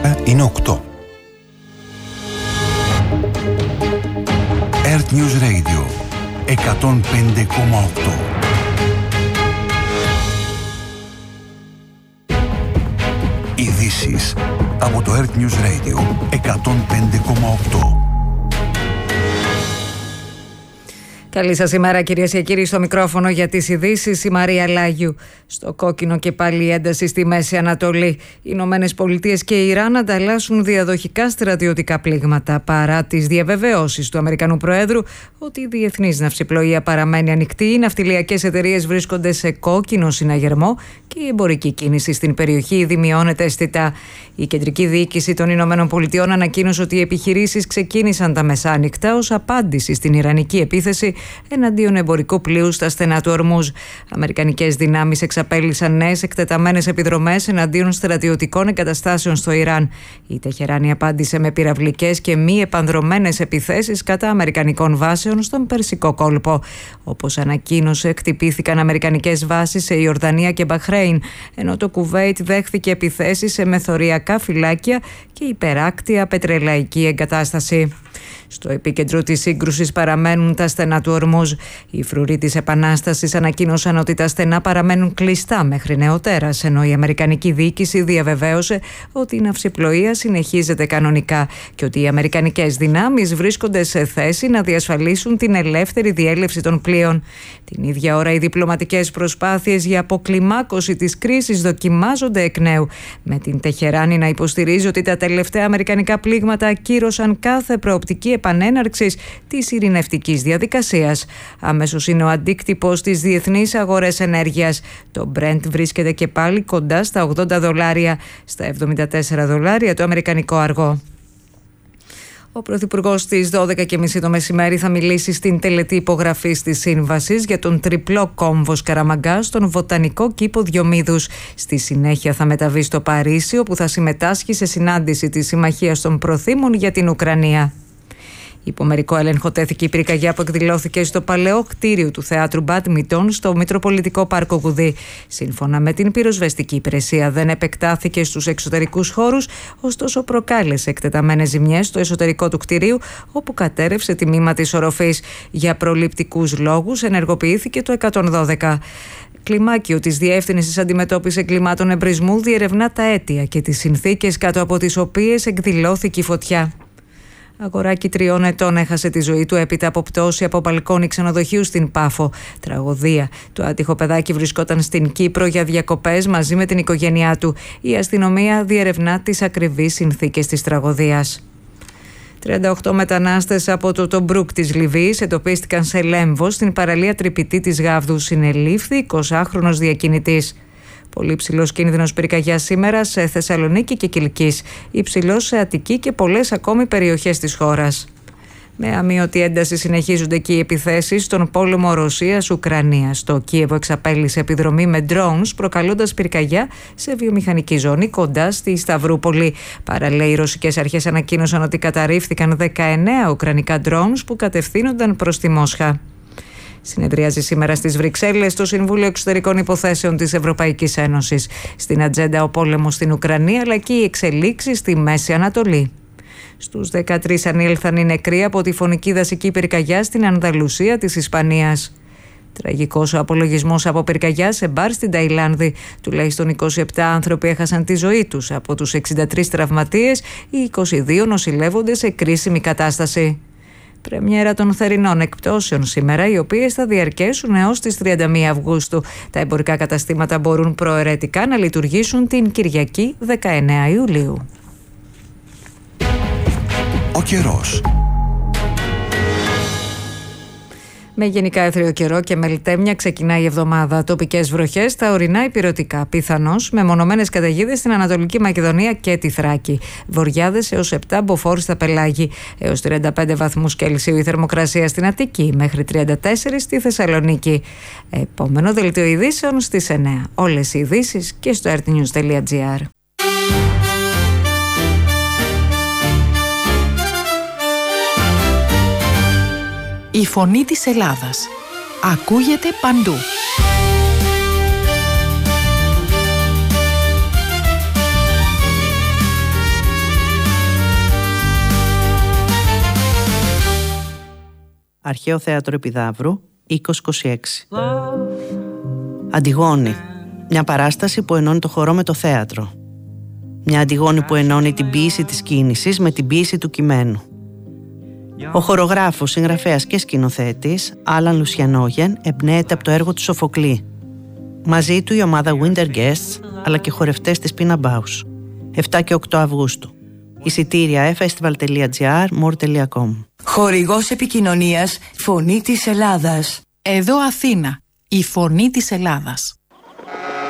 10 είναι 8. Earth News Radio 105,8. Ειδήσεις από το Earth News Radio 105,8. Καλή σας ημέρα κυρίες και κύριοι, στο μικρόφωνο για τις ειδήσεις η Μαρία Λάγιου. Στο κόκκινο και πάλι η ένταση στη Μέση Ανατολή. Οι Ηνωμένες Πολιτείες και η Ιράν ανταλλάσσουν διαδοχικά στρατιωτικά πλήγματα παρά τις διαβεβαιώσεις του Αμερικανού Προέδρου ότι η διεθνής ναυσιπλοεία παραμένει ανοιχτή, οι ναυτιλιακές εταιρείες βρίσκονται σε κόκκινο συναγερμό και η εμπορική κίνηση στην περιοχή ήδη μειώνεται αισθητά. Η κεντρική διοίκηση των Ηνωμένων Πολιτειών ανακοίνωσε ότι οι επιχειρήσεις ξεκίνησαν τα μεσάνυχτα ως απάντηση στην ιρανική επίθεση εναντίον εμπορικού πλοίου στα στενά του Ορμούζ. Αμερικανικές δυνάμεις εξαπέλυσαν νέες εκτεταμένες επιδρομές εναντίον στρατιωτικών εγκαταστάσεων στο Ιράν. Η Τεχεράνη απάντησε με πυραυλικές και μη επανδρωμένες επιθέσεις κατά αμερικανικών βάσεων στον Περσικό κόλπο. Όπως ανακοίνωσε, χτυπήθηκαν αμερικανικές βάσεις σε Ιορδανία και Μπαχρέιν, ενώ το Κουβέιτ δέχθηκε επιθέσεις σε μεθοριακά φυλάκια και υπεράκτια πετρελαϊκή εγκατάσταση. Στο επίκεντρο της σύγκρουσης παραμένουν τα στενά του Ορμούζ. Οι φρουροί της Επανάστασης ανακοίνωσαν ότι τα στενά παραμένουν κλειστά μέχρι νεοτέρας, ενώ η αμερικανική διοίκηση διαβεβαίωσε ότι η ναυσιπλοεία συνεχίζεται κανονικά και ότι οι αμερικανικές δυνάμεις βρίσκονται σε θέση να διασφαλίσουν την ελεύθερη διέλευση των πλοίων. Την ίδια ώρα, οι διπλωματικές προσπάθειες για αποκλιμάκωση της κρίσης δοκιμάζονται εκ νέου, με την Τεχεράνη να υποστηρίζει ότι τα τελευταία αμερικανικά πλήγματα ακύρωσαν κάθε προοπτική επανέναρξης της ειρηνευτικής διαδικασίας. Αμέσως είναι ο αντίκτυπος στις διεθνείς αγορές ενέργειας. Το Brent βρίσκεται και πάλι κοντά στα $80, στα $74 το αμερικανικό αργό. Ο Πρωθυπουργός στις 12.30 το μεσημέρι θα μιλήσει στην τελετή υπογραφής της σύμβασης για τον τριπλό κόμβο Σκαραμαγκά στον βοτανικό κήπο Διομήδους. Στη συνέχεια θα μεταβεί στο Παρίσι, όπου θα συμμετάσχει σε συνάντηση της Συμμαχίας των Προθήμων για την Ουκρανία. Υπό μερικό έλεγχο τέθηκε η πυρκαγιά που εκδηλώθηκε στο παλαιό κτίριο του Θεάτρου Μπάντμιντον στο Μητροπολιτικό Πάρκο Γουδί. Σύμφωνα με την πυροσβεστική υπηρεσία, δεν επεκτάθηκε στους εξωτερικούς χώρους, ωστόσο προκάλεσε εκτεταμένες ζημιές στο εσωτερικό του κτιρίου, όπου κατέρευσε τμήμα της οροφής. Για προληπτικούς λόγους ενεργοποιήθηκε το 112. Κλιμάκιο της Διεύθυνσης Αντιμετώπισης Εγκλημάτων Εμπρισμού διερευνά τα αίτια και τις συνθήκες κάτω από τις οποίες εκδηλώθηκε η φωτιά. Αγοράκι 3 ετών έχασε τη ζωή του έπειτα από πτώση από μπαλκόνι ξενοδοχείου στην Πάφο. Τραγωδία. Το άτυχο παιδάκι βρισκόταν στην Κύπρο για διακοπές μαζί με την οικογένειά του. Η αστυνομία διερευνά τις ακριβείς συνθήκες της τραγωδίας. 38 μετανάστες από το Τομπρούκ της Λιβύης εντοπίστηκαν σε Λέμβο, στην παραλία Τρυπητή της Γάβδου. Συνελήφθη 20χρονος διακινητής. Πολύ ψηλός κίνδυνος πυρκαγιάς σήμερα σε Θεσσαλονίκη και Κιλκής. Υψηλός σε Αττική και πολλές ακόμη περιοχές της χώρας. Με αμείωτη ένταση συνεχίζονται και οι επιθέσεις στον πόλεμο Ρωσίας-Ουκρανίας. Το Κίεβο εξαπέλυσε επιδρομή με drones, προκαλώντας πυρκαγιά σε βιομηχανική ζώνη κοντά στη Σταυρούπολη. Παράλληλα, οι ρωσικές αρχές ανακοίνωσαν ότι καταρρίφθηκαν 19 ουκρανικά drones που κατευθύνονταν προς τη Μόσχα. Συνεδριάζει σήμερα στις Βρυξέλλες το Συμβούλιο Εξωτερικών Υποθέσεων της Ευρωπαϊκής Ένωσης. Στην ατζέντα ο πόλεμος στην Ουκρανία αλλά και οι εξελίξεις στη Μέση Ανατολή. Στους 13 ανήλθαν οι νεκροί από τη φωνική δασική πυρκαγιά στην Ανδαλουσία της Ισπανίας. Τραγικός ο απολογισμός από πυρκαγιά σε μπαρ στην Ταϊλάνδη. Τουλάχιστον 27 άνθρωποι έχασαν τη ζωή τους. Από τους 63 τραυματίες, οι 22 νοσηλεύονται σε κρίσιμη κατάσταση. Πρεμιέρα των θερινών εκπτώσεων σήμερα, οι οποίες θα διαρκέσουν έως τις 31 Αυγούστου. Τα εμπορικά καταστήματα μπορούν προαιρετικά να λειτουργήσουν την Κυριακή 19 Ιουλίου. Ο καιρός. Με γενικά έθριο καιρό και μελτέμια ξεκινάει η εβδομάδα. Τοπικές βροχές στα ορεινά ηπειρωτικά. Πιθανώς με μονομένες καταιγίδες στην Ανατολική Μακεδονία και τη Θράκη. Βοριάδες έως 7 μποφόρ στα πελάγη. Έως 35 βαθμούς Κελσίου η θερμοκρασία στην Αττική. Μέχρι 34 στη Θεσσαλονίκη. Επόμενο δελτίο ειδήσεων στις 9. Όλες οι ειδήσεις και στο rtnews.gr. Η φωνή της Ελλάδας ακούγεται παντού. Αρχαίο Θέατρο Επιδαύρου, 2026. Αντιγόνη. Μια παράσταση που ενώνει το χορό με το θέατρο. Μια Αντιγόνη που ενώνει την ποίηση της κίνησης με την ποίηση του κειμένου. Ο χορογράφος, συγγραφέας και σκηνοθέτης Άλαν Λουσιανόγεν εμπνέεται από το έργο του Σοφοκλή. Μαζί του η ομάδα Winter Guests, αλλά και χορευτές της Pina Bausch. 7 και 8 Αυγούστου. Εισιτήρια festival.gr, more.com. Χορηγός επικοινωνίας Φωνή της Ελλάδας. Εδώ Αθήνα, η Φωνή της Ελλάδας.